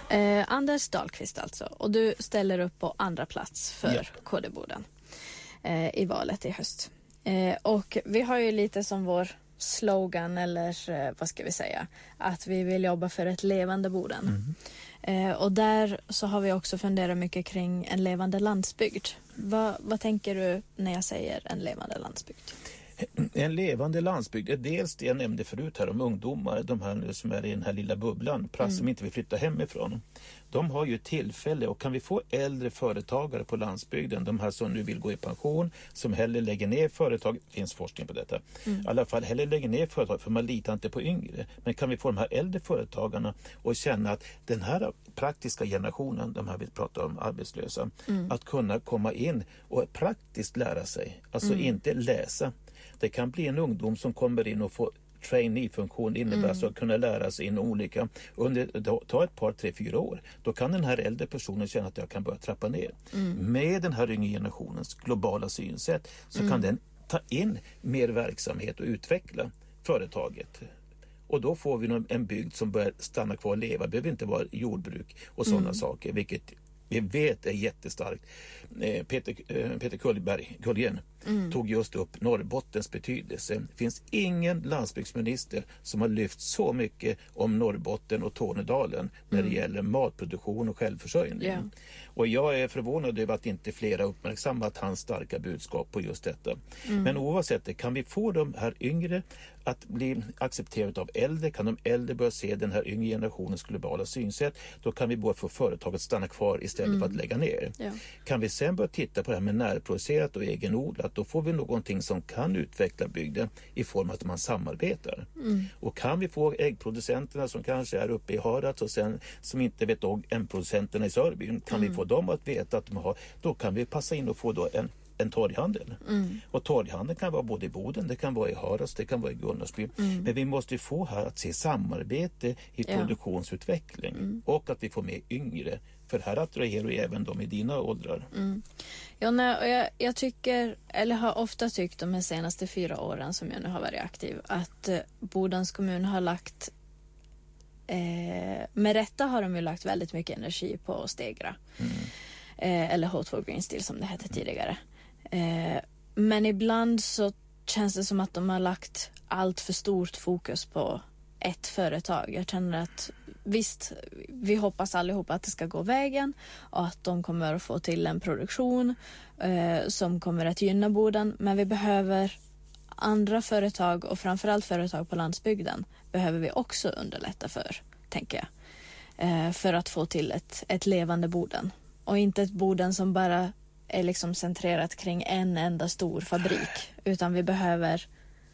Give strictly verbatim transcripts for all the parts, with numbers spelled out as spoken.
Eh, Anders Dahlqvist alltså. Och du ställer upp på andra plats för Ja. K D-Boden eh, i valet i höst. Eh, och vi har ju lite som vår slogan, eller eh, vad ska vi säga, att vi vill jobba för ett levande Boden. Mm. Eh, och där så har vi också funderat mycket kring en levande landsbygd. Va, vad tänker du när jag säger en levande landsbygd? En levande landsbygd är dels det jag nämnde förut här om ungdomar, de här nu som är i den här lilla bubblan, plats mm. som inte vill flytta hemifrån. De har ju tillfälle, och kan vi få äldre företagare på landsbygden, de här som nu vill gå i pension, som hellre lägger ner företag, finns forskning på detta, mm. i alla fall hellre lägger ner företag för man litar inte på yngre. Men kan vi få de här äldre företagarna och känna att den här praktiska generationen, de här vi pratar om arbetslösa, mm. att kunna komma in och praktiskt lära sig, alltså mm. inte läsa. Det kan bli en ungdom som kommer in och får trainee-funktion, innebär mm. så att kunna lära sig in olika under ta ett par, tre, fyra år. Då kan den här äldre personen känna att jag kan börja trappa ner. Mm. Med den här yngre generationens globala synsätt så mm. kan den ta in mer verksamhet och utveckla företaget. Och då får vi en bygd som börjar stanna kvar och leva. Det behöver inte vara jordbruk och sådana mm. saker, vilket vi vet är jättestarkt. Eh, Peter, eh, Peter Kullberg, Kullgren mm. tog just upp Norrbottens betydelse. Det finns ingen landsbygdsminister som har lyft så mycket om Norrbotten och Tornedalen när mm. det gäller matproduktion och självförsörjning. Yeah. Och jag är förvånad över att inte flera uppmärksammat hans starka budskap på just detta. Mm. Men oavsett det, kan vi få de här yngre att bli accepterade av äldre, kan de äldre börja se den här yngre generationens globala synsätt, då kan vi börja få företaget stanna kvar istället mm. för att lägga ner. Ja. Kan vi sen börja titta på det här med närproducerat och egenodlat, då får vi någonting som kan utveckla bygden i form av att man samarbetar. Mm. Och kan vi få äggproducenterna som kanske är uppe i Harads och sen som inte vet om äggproducenterna i Sörbyn, kan mm. vi få dem att veta att de har, då kan vi passa in och få då en en torghandel. Mm. Och torghandeln kan vara både i Boden, det kan vara i Harads, det kan vara i Gunnarsbyn. Mm. Men vi måste få här att se samarbete i ja. produktionsutveckling mm. och att vi får med yngre. För här attraherar ju även de i dina åldrar. Mm. Ja, nej, jag, jag tycker, eller har ofta tyckt de senaste fyra åren som jag nu har varit aktiv, att eh, Bodens kommun har lagt eh, med rätta har de ju lagt väldigt mycket energi på Stegra. Mm. Eh, eller H två Green Steel som det hette tidigare. Eh, men ibland så känns det som att de har lagt allt för stort fokus på ett företag. Jag känner att visst, vi hoppas allihopa att det ska gå vägen och att de kommer att få till en produktion eh, som kommer att gynna Boden, men vi behöver andra företag och framförallt företag på landsbygden behöver vi också underlätta för, tänker jag. Eh, för att få till ett, ett levande Boden. Och inte ett Boden som bara är liksom centrerat kring en enda stor fabrik. Utan vi behöver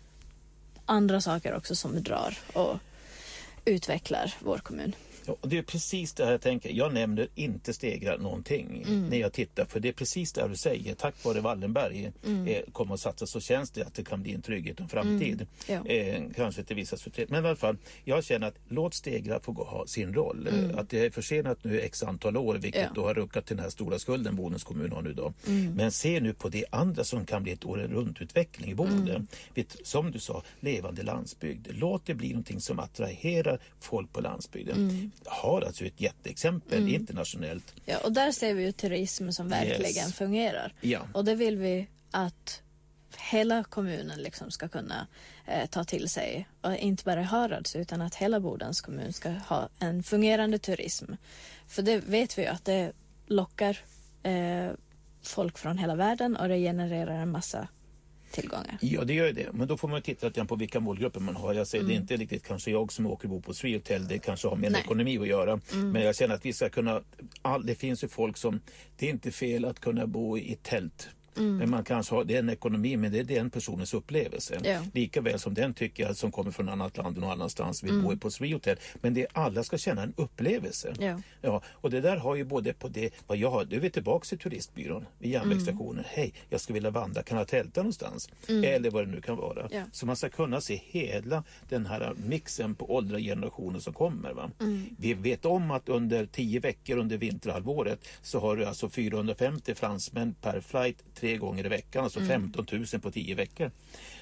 andra saker också som drar och utvecklar vår kommun. Ja, det är precis det här jag tänker. Jag nämner inte Stegra någonting mm. när jag tittar. För det är precis det du säger. Tack vare Wallenberg mm. eh, kommer att satsa, så känns det att det kan bli en trygghet och en framtid. Mm. Ja. Eh, kanske till vissa sorter. Men i alla fall, jag känner att låt Stegra få gå, ha sin roll. Mm. Att det är försenat nu x antal år, vilket ja. då har ruckat till den här stora skulden Bodens kommun har nu då. Mm. Men se nu på det andra som kan bli ett året runt utveckling i Boden. Mm. Som du sa, levande landsbygd. Låt det bli någonting som attraherar folk på landsbygden. Mm. Har alltså ett jätteexempel mm. internationellt. Ja, och där ser vi ju turism som verkligen yes. fungerar. Ja. Och det vill vi att hela kommunen liksom ska kunna eh, ta till sig. Och inte bara Harads utan att hela Bodens kommun ska ha en fungerande turism. För det vet vi ju att det lockar eh, folk från hela världen och det genererar en massa tillgångar. Ja, det gör det. Men då får man titta lite på vilka målgrupper man har. Jag säger, mm. det är inte riktigt kanske jag som åker och bor på Sri Hotel. Det kanske har med ekonomi att göra. Mm. Men jag känner att vi ska kunna... All, det finns ju folk som... Det är inte fel att kunna bo i tält. Mm. Men man kanske har, det är en ekonomi, men det är den personens upplevelse. Ja. Lika väl som den tycker jag som kommer från annat land och någon annanstans vill mm. bo på Sri Hotel. Men det alla ska känna en upplevelse. Ja. Ja, och det där har ju både på det, vad jag har, du är tillbaka till turistbyrån vid järnvägsstationen. Mm. Hej, jag ska vilja vandra, kan jag tälta någonstans? Mm. Eller vad det nu kan vara. Ja. Så man ska kunna se hela den här mixen på åldra generationer som kommer. Va? Mm. Vi vet om att under tio veckor under vinterhalvåret så har du alltså fyrahundrafemtio fransmän per flight tre gånger i veckan, alltså mm. femton tusen på tio veckor.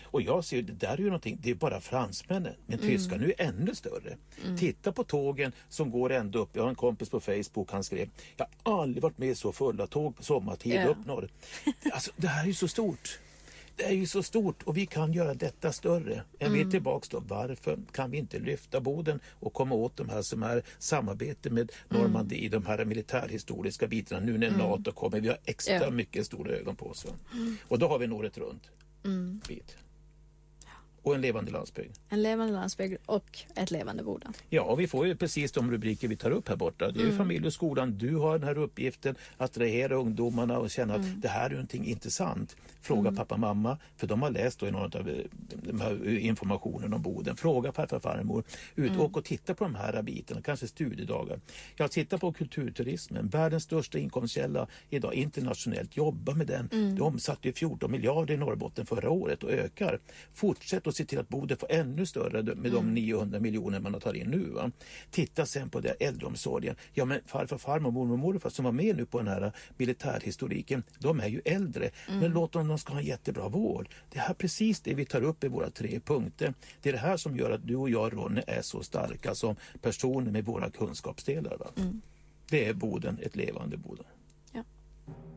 Och jag ser, det där är ju någonting, det är bara fransmännen, men mm. tyskarna är ju ännu större. Mm. Titta på tågen som går ända upp. Jag har en kompis på Facebook, han skrev, jag har aldrig varit med så fulla tåg på sommartid yeah. upp norr. Alltså det här är ju så stort. Det är ju så stort och vi kan göra detta större. Jag vet mm. tillbaks då, varför kan vi inte lyfta Boden och komma åt de här som är samarbete med Normandie, mm. de här militärhistoriska bitarna. Nu när mm. NATO kommer, vi har extra ja. mycket stora ögon på oss. Mm. Och då har vi en året runt mm. bit. Och en levande landsbygd. En levande landsbygd och ett levande Boden. Ja, och vi får ju precis de rubriker vi tar upp här borta. Det är ju mm. familj och skolan. Du har den här uppgiften att attrahera ungdomarna och känna mm. att det här är någonting intressant. Fråga mm. pappa och mamma, för de har läst då i någon av de här informationen om Boden. Fråga farfar och farmor. Ut mm. och, och titta på de här bitarna, kanske studiedagar. Jag tittar på kulturturismen. Världens största inkomstkälla idag internationellt. Jobba med den. Mm. De omsatte ju fjorton miljarder i Norrbotten förra året och ökar. Fortsätt och se till att Boden får ännu större med mm. de niohundra miljoner man tar in nu. Va? Titta sen på det äldreomsorgen. Ja, men farfar, farmor, mormor och morfar som var med nu på den här militärhistoriken, de är ju äldre. Mm. Men låt dem, de ska ha en jättebra vård. Det här är precis det vi tar upp i våra tre punkter. Det är det här som gör att du och jag, Ronny, är så starka som personer med våra kunskapsdelar. Va? Mm. Det är Boden, ett levande Boden. Ja.